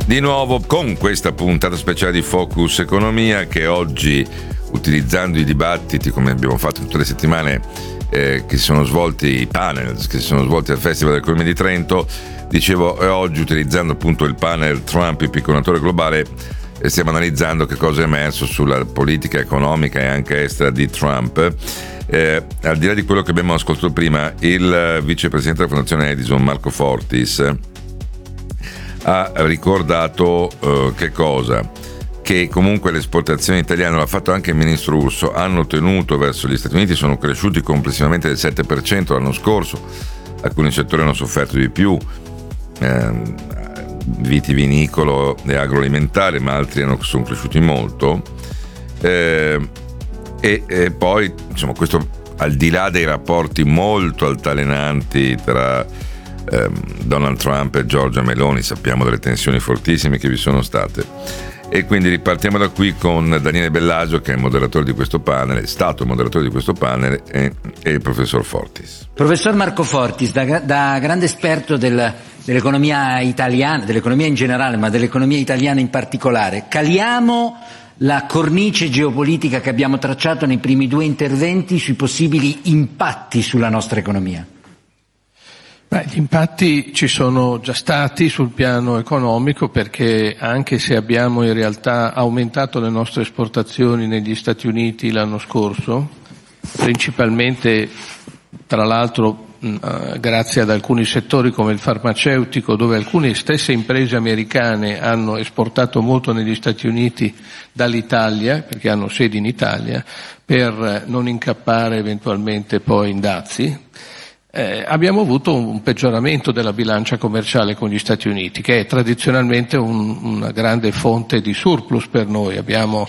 Di nuovo con questa puntata speciale di Focus Economia, che oggi, utilizzando i dibattiti come abbiamo fatto tutte le settimane che si sono svolti, i panels che si sono svolti al Festival dell'Economia di Trento, dicevo, oggi utilizzando appunto il panel Trump, il picconatore globale, stiamo analizzando che cosa è emerso sulla politica economica e anche estera di Trump. Al di là di quello che abbiamo ascoltato prima, il vicepresidente della Fondazione Edison, Marco Fortis, ha ricordato che cosa? Che comunque le esportazioni italiane, l'ha fatto anche il ministro Urso, hanno tenuto verso gli Stati Uniti, sono cresciuti complessivamente del 7% l'anno scorso, alcuni settori hanno sofferto di più, vitivinicolo e agroalimentare, ma altri sono cresciuti molto, e poi insomma questo al di là dei rapporti molto altalenanti tra Donald Trump e Giorgia Meloni, sappiamo delle tensioni fortissime che vi sono state, e quindi ripartiamo da qui con Daniele Bellagio, che è moderatore di questo panel, è stato moderatore di questo panel, e il professor Fortis. Professor Marco Fortis, da grande esperto dell'economia italiana, dell'economia in generale, ma dell'economia italiana in particolare, caliamo la cornice geopolitica che abbiamo tracciato nei primi due interventi sui possibili impatti sulla nostra economia. Gli impatti ci sono già stati sul piano economico, perché anche se abbiamo in realtà aumentato le nostre esportazioni negli Stati Uniti l'anno scorso, principalmente tra l'altro grazie ad alcuni settori come il farmaceutico, dove alcune stesse imprese americane hanno esportato molto negli Stati Uniti dall'Italia, perché hanno sedi in Italia, per non incappare eventualmente poi in dazi. Abbiamo avuto un peggioramento della bilancia commerciale con gli Stati Uniti, che è tradizionalmente una grande fonte di surplus per noi. Abbiamo